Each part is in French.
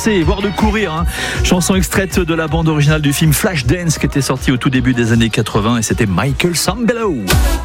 danser, voire de courir. Chanson extraite de la bande originale du film Flashdance qui était sorti au tout début des années 80 et c'était Michael Sambello.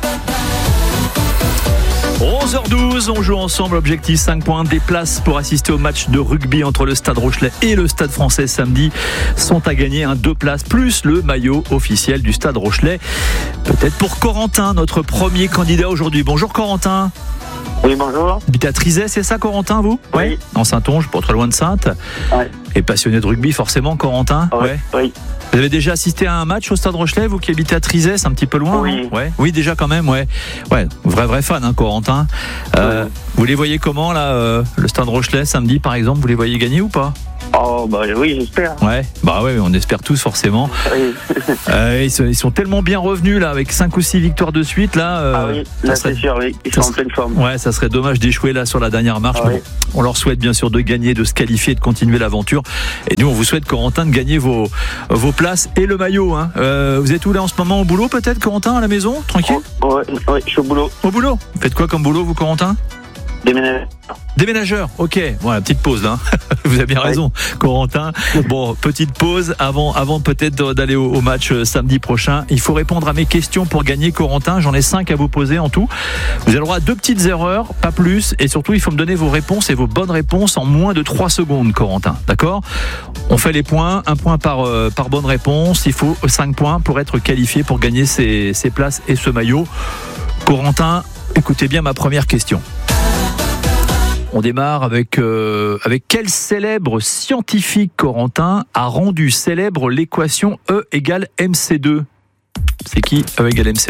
11h12, on joue ensemble, objectif 5 points, des places pour assister au match de rugby entre le Stade Rochelais et le Stade Français samedi sont à gagner, 2 places plus le maillot officiel du Stade Rochelais. Peut-être pour Corentin, notre premier candidat aujourd'hui. Bonjour Corentin. Oui, bonjour. Habitez à Trizay, c'est ça Corentin, vous ? Oui. En Saintonge, pas trop loin de Saintes. Oui. Et passionné de rugby forcément, Corentin ? Oui. Oui. Vous avez déjà assisté à un match au Stade Rochelais, vous qui habitez à Trizay, c'est un petit peu loin. Oui. Ouais. Oui, déjà quand même, ouais. Ouais, vrai fan, Corentin. Vous les voyez comment là, le Stade Rochelais samedi par exemple, vous les voyez gagner ou pas ? Oh bah oui, j'espère. Ouais, on espère tous forcément. Oui. Ils sont tellement bien revenus là, avec 5 ou 6 victoires de suite là. Oui, là c'est sûr, oui. Ils sont en pleine forme. Ouais, ça serait dommage d'échouer là sur la dernière marche. Oui. On leur souhaite bien sûr de gagner, de se qualifier, de continuer l'aventure. Et nous, on vous souhaite, Corentin, de gagner vos places et le maillot. Vous êtes où là en ce moment, au boulot peut-être, Corentin, à la maison, tranquille ? Oui, je suis au boulot. Au boulot ? Vous faites quoi comme boulot, vous, Corentin ? Déménageur, ok. Voilà, petite pause là. Vous avez bien raison, Corentin. Bon, petite pause avant peut-être d'aller au match samedi prochain. Il faut répondre à mes questions pour gagner, Corentin. J'en ai 5 à vous poser en tout. Vous avez le droit à 2 petites erreurs, pas plus. Et surtout, il faut me donner vos réponses et vos bonnes réponses en moins de 3 secondes, Corentin. D'accord ? On fait les points, 1 point par bonne réponse. Il faut 5 points pour être qualifié pour gagner ces places et ce maillot. Corentin, écoutez bien ma première question. On démarre avec quel célèbre scientifique, Corentin, a rendu célèbre l'équation E égale MC2 ? C'est qui E égale MC2 ?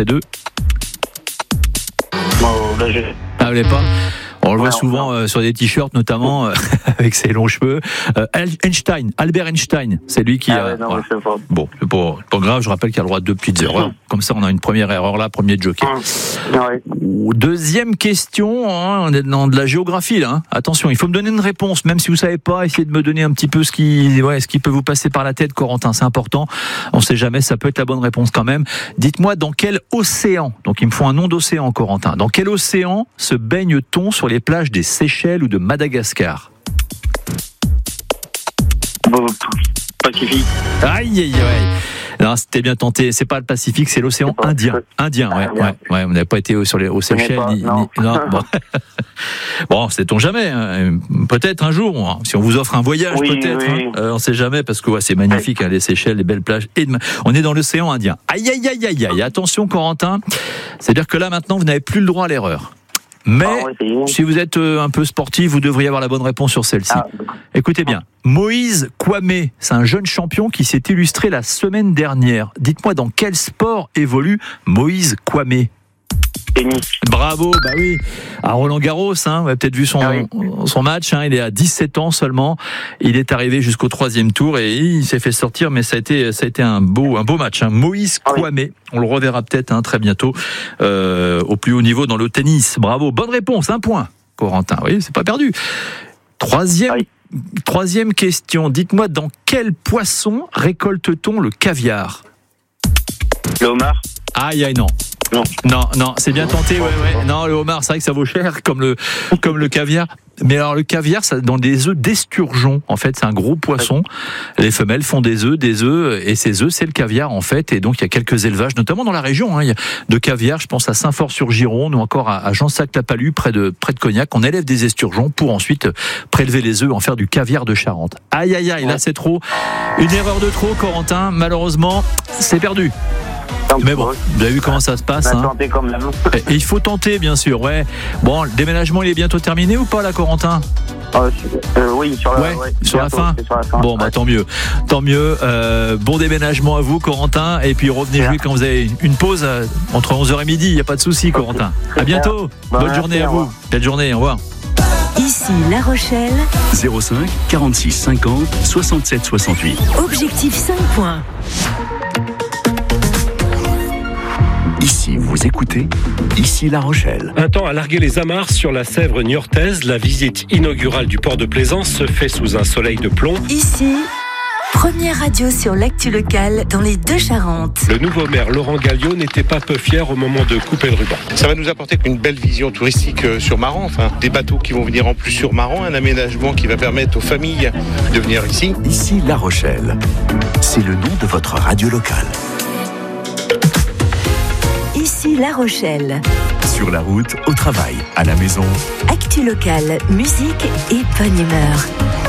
Bon, là, Ah, vous l'avez pas ? On le voit souvent sur des t-shirts, notamment avec ses longs cheveux. Albert Einstein, c'est lui qui a. Non, voilà. Je sais pas. Bon, c'est pas grave, je rappelle qu'il y a le droit à 2 petites erreurs. Comme ça, on a une première erreur là, premier joker. Ouais. Deuxième question, on est dans de la géographie là. Attention, il faut me donner une réponse, même si vous savez pas, essayez de me donner un petit peu ce qui peut vous passer par la tête, Corentin, c'est important. On sait jamais, ça peut être la bonne réponse quand même. Dites-moi dans quel océan, donc il me faut un nom d'océan, Corentin, dans quel océan se baigne-t-on sur les plages des Seychelles ou de Madagascar ? Pacifique. Aïe. Non, c'était bien tenté. C'est pas le Pacifique, c'est l'océan Indien. Ouais. On n'avait pas été aux Seychelles. Non. Bon. Bon, sait-on jamais. Peut-être un jour. Si on vous offre un voyage, peut-être. Oui. On sait jamais parce que c'est magnifique, les Seychelles, les belles plages. On est dans l'océan Indien. Aïe. Attention, Corentin. C'est-à-dire que là, maintenant, vous n'avez plus le droit à l'erreur. Mais si vous êtes un peu sportif, vous devriez avoir la bonne réponse sur celle-ci. Écoutez bien, Moïse Kwame, c'est un jeune champion qui s'est illustré la semaine dernière. Dites-moi dans quel sport évolue Moïse Kwame ? Tennis. Bravo, bah oui. À Roland-Garros, vous avez peut-être vu son match, il est à 17 ans seulement. Il est arrivé jusqu'au 3e tour et il s'est fait sortir, mais ça a été un beau match. Moïse Kwame, on le reverra peut-être très bientôt au plus haut niveau dans le tennis. Bravo, bonne réponse, 1 point. Corentin, oui, c'est pas perdu. Troisième question, dites-moi dans quel poisson récolte-t-on le caviar ? Le homard. Aïe, non. Non, c'est bien tenté, ouais. Non, le homard, c'est vrai que ça vaut cher, comme le caviar. Mais alors, le caviar, ça dans des œufs d'esturgeon. En fait, c'est un gros poisson. Les femelles font des œufs, et ces œufs, c'est le caviar, en fait. Et donc, il y a quelques élevages, notamment dans la région, il y a de caviar. Je pense à Saint-Fort-sur-Gironde ou encore à Jansac-la-Palue, près de Cognac. On élève des esturgeons pour ensuite prélever les œufs, en faire du caviar de Charente. Aïe, là, c'est trop. Une erreur de trop, Corentin. Malheureusement, c'est perdu. Mais bon, vous avez vu comment ça se passe. Tenter comme la main. Et il faut tenter, bien sûr, ouais. Bon, le déménagement, il est bientôt terminé ou pas, là, Corentin ? Oui, sur la fin. Bon, tant mieux. Bon déménagement à vous, Corentin. Et puis revenez jouer quand vous avez une pause entre 11h et midi. Il n'y a pas de souci, Corentin. À bientôt. Bonne journée à vous. Belle journée, au revoir. Ici La Rochelle. 05 46 50 67 68. Objectif 5 points. Ici, vous écoutez, ici La Rochelle. Un temps à larguer les amarres sur la Sèvre niortaise, la visite inaugurale du port de Plaisance se fait sous un soleil de plomb. Ici Première radio sur l'actu locale dans les deux Charentes. Le nouveau maire Laurent Galliot n'était pas peu fier au moment de couper le ruban. Ça va nous apporter une belle vision touristique sur Maran, des bateaux qui vont venir en plus sur Maran, un aménagement qui va permettre aux familles de venir ici. Ici La Rochelle, c'est le nom de votre radio locale. Ici La Rochelle. Sur la route, au travail, à la maison. Actu locale, musique et bonne humeur.